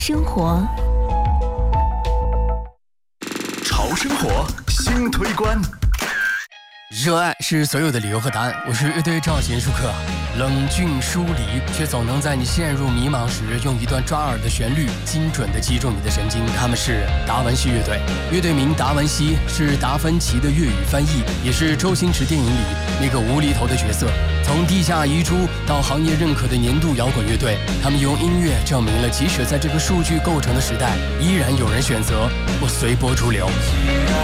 生活， 潮生活新推关。 热爱是所有的理由和答案。我是乐队赵贤舒克，冷峻疏离，却总能在你陷入迷茫时，用一段抓耳的旋律，精准地击中你的神经。他们是达文西乐队，乐队名达文西是达芬奇的粤语翻译，也是周星驰电影里那个无厘头的角色。从地下遗珠到行业认可的年度摇滚乐队，他们用音乐证明了，即使在这个数据构成的时代，依然有人选择不随波逐流。